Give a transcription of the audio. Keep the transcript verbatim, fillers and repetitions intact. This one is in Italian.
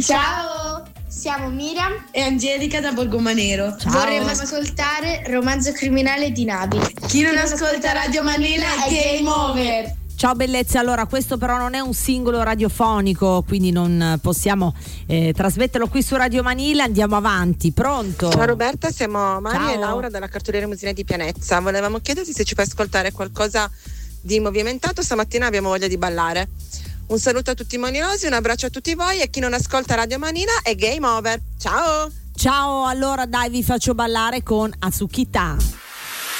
Ciao, siamo Miriam e Angelica da Borgomanero. Ciao. Vorremmo ascoltare Romanzo criminale di Navi. Chi non ascolta Radio Manila è game over. Ciao bellezze, allora questo però non è un singolo radiofonico, quindi non possiamo eh, trasmetterlo qui su Radio Manila. Andiamo avanti, pronto? Ciao Roberta, siamo Maria Ciao. e Laura dalla cartoliera Musina di Pianezza. Volevamo chiederti se ci puoi ascoltare qualcosa di movimentato, stamattina abbiamo voglia di ballare. Un saluto a tutti i moninosi, un abbraccio a tutti voi e chi non ascolta Radio Manila è game over. Ciao! Ciao, allora dai, vi faccio ballare con Asukita.